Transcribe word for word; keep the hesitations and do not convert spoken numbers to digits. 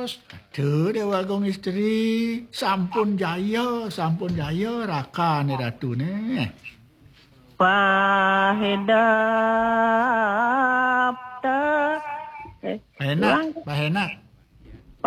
Aduh, Dewa Agung istri. Sampun jaya, sampun jaya. Raka ni Ratu ni. Pahedap ta. Eh, Enak, enak.